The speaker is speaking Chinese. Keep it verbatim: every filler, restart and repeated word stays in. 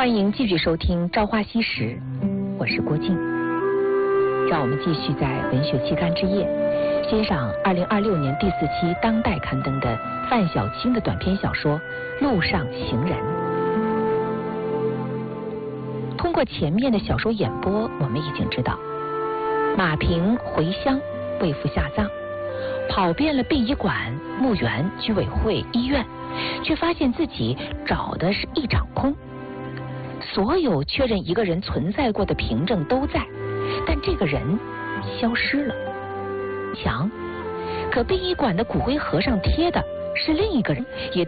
欢迎继续收听《朝花夕拾》，我是郭靖。让我们继续在文学期刊之夜欣赏二零二六年第四期《当代》刊登的范小青的短篇小说《路上行人》。通过前面的小说演播，我们已经知道，马平回乡为父下葬，跑遍了殡仪馆、墓园、居委会、医院，却发现自己找的是一场空。所有确认一个人存在过的凭证都在，但这个人消失了。墙，可殡仪馆的骨灰盒上贴的是另一个人，也